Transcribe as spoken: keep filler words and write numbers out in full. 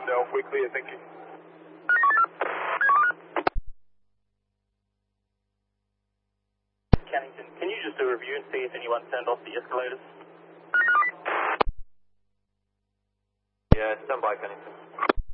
No, we're clear, thank you. Cannington, can you just do a review and see if anyone turned off the escalators? Yeah, stand by, Cannington.